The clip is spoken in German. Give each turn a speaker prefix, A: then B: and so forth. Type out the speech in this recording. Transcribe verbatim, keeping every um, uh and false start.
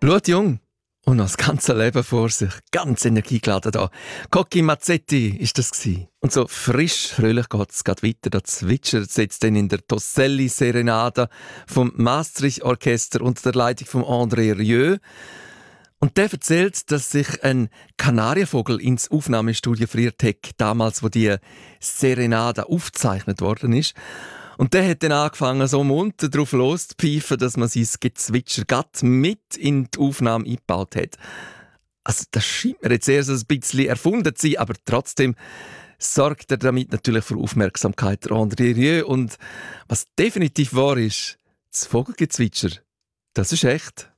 A: Schaut jung und noch das ganze Leben vor sich. Ganz energiegeladen da. Cocchi Mazzetti ist das gsi. Und so frisch, fröhlich geht es weiter. Da zwitschert es jetzt dann in der Tosselli Serenada vom Maastricht Orchester unter der Leitung von André Rieu. Und der erzählt, dass sich ein Kanarienvogel ins Aufnahmestudio verirrt hat, damals, wo die Serenada aufgezeichnet worden ist. Und der hat dann angefangen, so munter drauf loszupfeifen, dass man sein Gezwitscher grad mit in die Aufnahme eingebaut hat. Also das scheint mir jetzt erst ein bisschen erfunden zu sein, aber trotzdem sorgt er damit natürlich für Aufmerksamkeit, der André Rieu. Und was definitiv wahr ist, das Vogelgezwitscher, das ist echt.